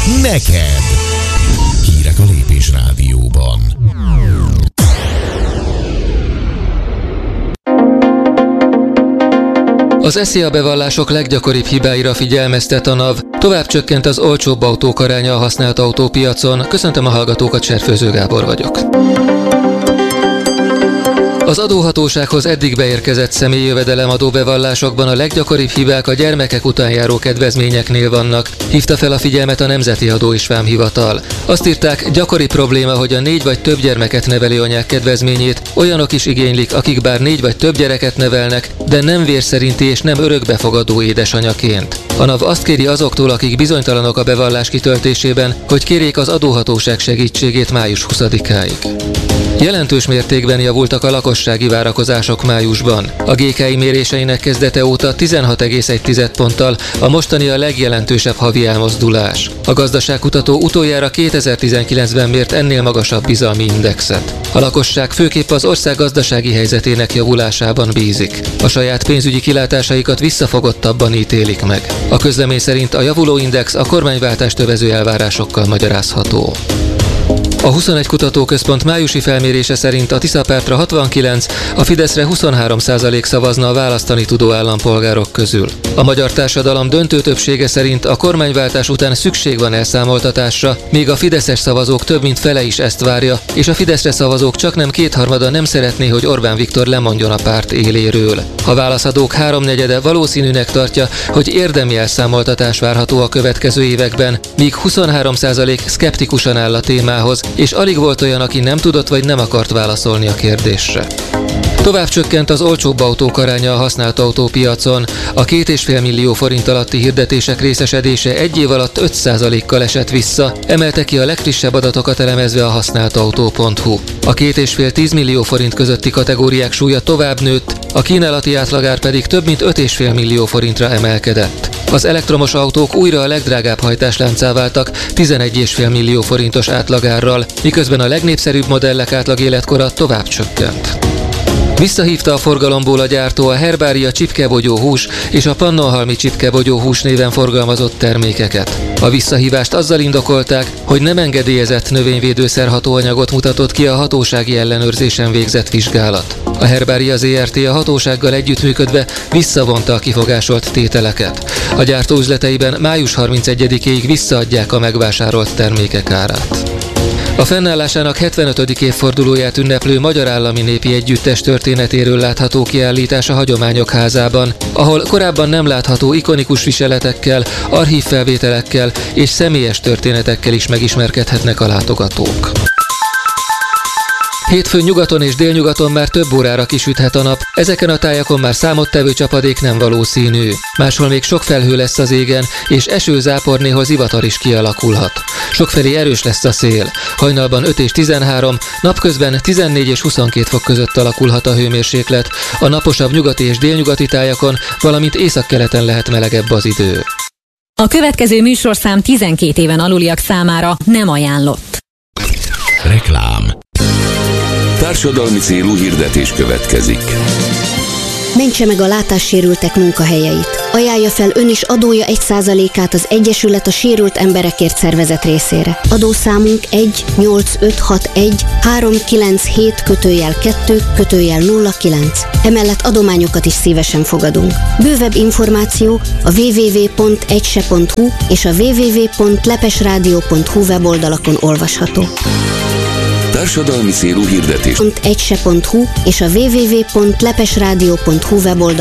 neked. Hírek a Lépés Rádióban. Az SZIA bevallások leggyakoribb hibáira figyelmeztet a NAV. Tovább csökkent az olcsóbb autók aránya a használt autópiacon. Köszöntöm a hallgatókat, Cserfőző Gábor vagyok. Az adóhatósághoz eddig beérkezett személyi jövedelemadó bevallásokban a leggyakoribb hibák a gyermekek után járó kedvezményeknél vannak, hívta fel a figyelmet a Nemzeti Adó és Vámhivatal. Azt írták, gyakori probléma, hogy a 4 vagy több gyermeket nevelő anyák kedvezményét olyanok is igénylik, akik bár 4 vagy több gyereket nevelnek, de nem vérszerinti és nem örökbefogadó édesanyaként. A NAV azt kéri azoktól, akik bizonytalanok a bevallás kitöltésében, hogy kérjék az adóhatóság segítségét május 20-áig. Jelentős mértékben javultak a lakossági várakozások májusban. A GKI méréseinek kezdete óta 16,1 ponttal a mostani a legjelentősebb havi elmozdulás. A gazdaságkutató utoljára 2019-ben mért ennél magasabb bizalmi indexet. A lakosság főképp az ország gazdasági helyzetének javulásában bízik. A saját pénzügyi kilátásaikat visszafogottabban ítélik meg. A közlemény szerint a javuló index a kormányváltást övező elvárásokkal magyarázható. A 21 Kutatóközpont májusi felmérése szerint a Tisza-pártra 69, a Fideszre 23% szavazna a választani tudó állampolgárok közül. A magyar társadalom döntő többsége szerint a kormányváltás után szükség van elszámoltatásra, míg a fideszes szavazók több mint fele is ezt várja, és a Fideszre szavazók csaknem kétharmada nem szeretné, hogy Orbán Viktor lemondjon a párt éléről. A válaszadók háromnegyede valószínűnek tartja, hogy érdemi elszámoltatás várható a következő években, míg 23% szkeptikusan áll a témához, és alig volt olyan, aki nem tudott vagy nem akart válaszolni a kérdésre. Tovább csökkent az olcsóbb autók aránya a használt autópiacon. A 2,5 millió forint alatti hirdetések részesedése egy év alatt 5%-kal esett vissza, emelte ki a legfrissebb adatokat elemezve a használtautó.hu. A 2,5-10 millió forint közötti kategóriák súlya tovább nőtt, a kínálati átlagár pedig több mint 5,5 millió forintra emelkedett. Az elektromos autók újra a legdrágább hajtásláncá váltak 11,5 millió forintos átlagárral, miközben a legnépszerűbb modellek átlagéletkora tovább csökkent. Visszahívta a forgalomból a gyártó a Herbária csipkebogyó hús és a Pannonhalmi csipkebogyó hús néven forgalmazott termékeket. A visszahívást azzal indokolták, hogy nem engedélyezett növényvédőszer hatóanyagot mutatott ki a hatósági ellenőrzésen végzett vizsgálat. A Herbária Zrt. A hatósággal együttműködve visszavonta a kifogásolt tételeket. A gyártó üzleteiben május 31-ig visszaadják a megvásárolt termékek árát. A fennállásának 75. évfordulóját ünneplő Magyar Állami Népi Együttes történetéről látható kiállítás a Hagyományok Házában, ahol korábban nem látható ikonikus viseletekkel, archívfelvételekkel és személyes történetekkel is megismerkedhetnek a látogatók. Hétfőn nyugaton és délnyugaton már több órára kisüthet a nap, ezeken a tájakon már számottevő csapadék nem valószínű. Máshol még sok felhő lesz az égen, és eső, zápor, néhol zivatar is kialakulhat. Sokfelé erős lesz a szél. Hajnalban 5 és 13, napközben 14 és 22 fok között alakulhat a hőmérséklet. A naposabb nyugati és délnyugati tájakon, valamint északkeleten lehet melegebb az idő. A következő műsorszám 12 éven aluliak számára nem ajánlott. Reklám. Társadalmi célú hirdetés következik. Mentse meg a látássérültek munkahelyeit. Ajánlja fel ön is adója 1%-át az Egyesület a Sérült Emberekért szervezet részére. Adószámunk 1-8561-397-2-09. Emellett adományokat is szívesen fogadunk. Bővebb információ a www.egyse.hu és a www.lepesradio.hu weboldalakon olvasható. Társadalmi célú hirdetés. Egyse.hu és a www.lepesradio.hu weboldalakon